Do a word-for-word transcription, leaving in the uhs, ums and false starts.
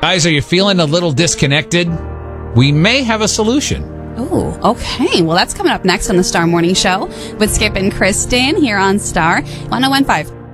Guys, are you feeling a little disconnected? We may have a solution. Oh, okay. Well, that's coming up next on the Star Morning Show with Skip and Kristen here on Star one oh one point five.